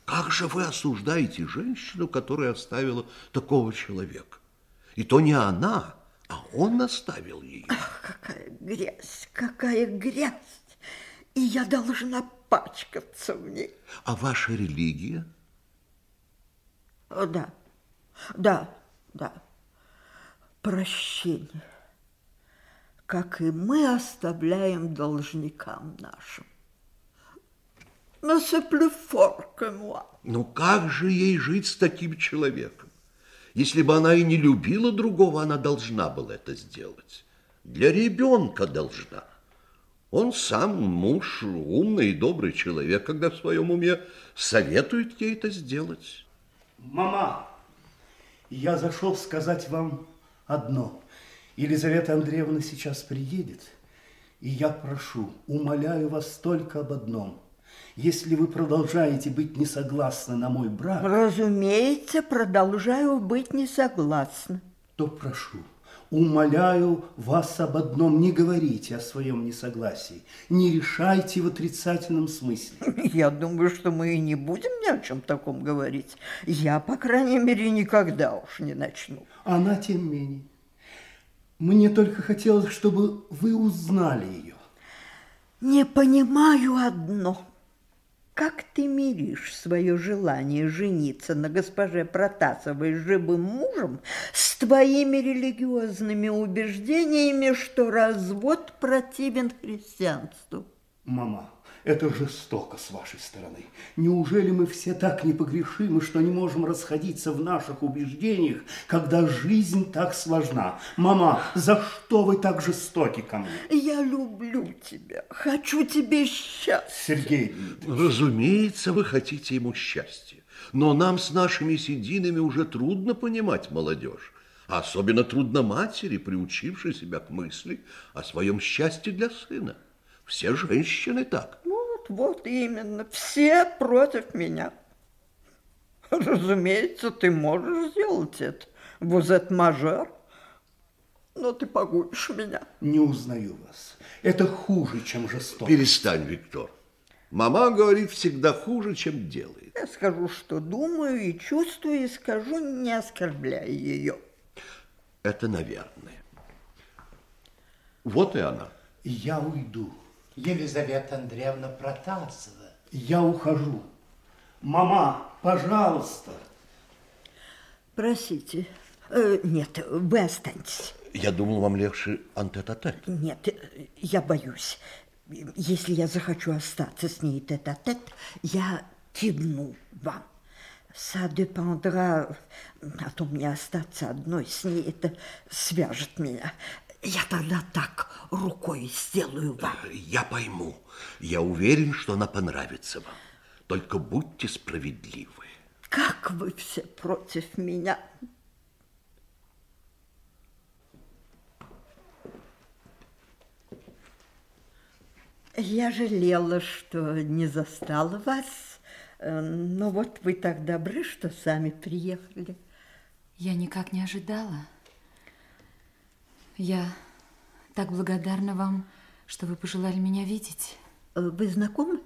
Как же вы осуждаете женщину, которая оставила такого человека? И то не она, а он оставил ее. Ах, какая грязь, какая грязь! И я должна пачкаться в ней. А ваша религия? Да, да, да. Прощение. Как и мы оставляем должникам нашим. Но c'est plus fort que moi. Ну как же ей жить с таким человеком? Если бы она и не любила другого, она должна была это сделать. Для ребенка должна. Он сам, муж, умный и добрый человек, когда в своем уме советует ей это сделать. Мама, я зашел сказать вам одно. Елизавета Андреевна сейчас приедет, и я прошу, умоляю вас только об одном. Если вы продолжаете быть не согласны на мой брак... Разумеется, продолжаю быть не согласна. То прошу, умоляю вас об одном. Не говорите о своем несогласии. Не решайте в отрицательном смысле. Я думаю, что мы и не будем ни о чем таком говорить. Я, по крайней мере, никогда уж не начну. Она тем менее. Мне только хотелось, чтобы вы узнали ее. Не понимаю одно. Как ты миришь свое желание жениться на госпоже Протасовой с живым мужем с твоими религиозными убеждениями, что развод противен христианству? Мама, это жестоко с вашей стороны. Неужели мы все так непогрешимы, что не можем расходиться в наших убеждениях, когда жизнь так сложна? Мама, за что вы так жестоки ко мне? Я люблю тебя, хочу тебе счастья. Сергей Дмитриевич. Разумеется, вы хотите ему счастья. Но нам с нашими сединами уже трудно понимать молодежь. А особенно трудно матери, приучившей себя к мысли о своем счастье для сына. Все женщины так. Вот именно, все против меня. Разумеется, ты можешь сделать это. Vous êtes majeur, но ты погубишь меня. Не узнаю вас. Это хуже, чем жестоко. Перестань, Виктор. Мама говорит всегда хуже, чем делает. Я скажу, что думаю и чувствую, и скажу, не оскорбляя ее. Это наверное. Вот и она. Я уйду. Елизавета Андреевна Протасова. Я ухожу. Мама, пожалуйста. Простите. Нет, вы останьтесь. Я думал, вам легче антет-а-тет. Нет, я боюсь. Если я захочу остаться с ней тет-а-тет, я кивну вам. Ça dépendra, а то мне остаться одной с ней, это свяжет меня. Я тогда так рукой сделаю вам. Я пойму. Я уверен, что она понравится вам. Только будьте справедливы. Как вы все против меня. Я жалела, что не застала вас, но вот вы так добры, что сами приехали. Я никак не ожидала. Я так благодарна вам, что вы пожелали меня видеть. Вы знакомы?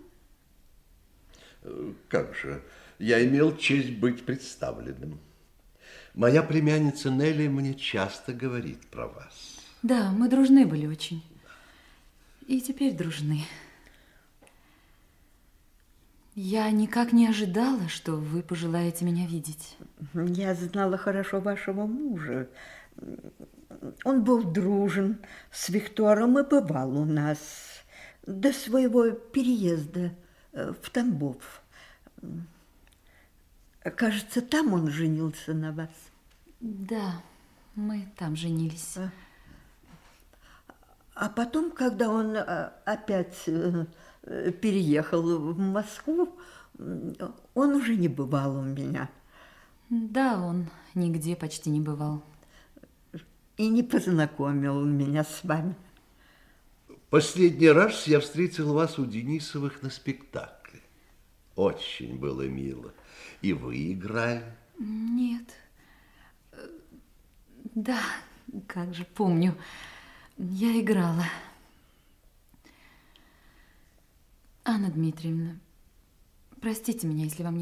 Как же, я имел честь быть представленным. Моя племянница Нелли мне часто говорит про вас. Да, мы дружны были очень. И теперь дружны. Я никак не ожидала, что вы пожелаете меня видеть. Я знала хорошо вашего мужа. Он был дружен с Виктором и бывал у нас до своего переезда в Тамбов. Кажется, там он женился на вас. Да, мы там женились. А потом, когда он опять переехал в Москву, он уже не бывал у меня. Да, он нигде почти не бывал. И не познакомил меня с вами. Последний раз я встретил вас у Денисовых на спектакле. Очень было мило. И вы играли? Нет. Да, как же помню. Я играла. Анна Дмитриевна, простите меня, если вам не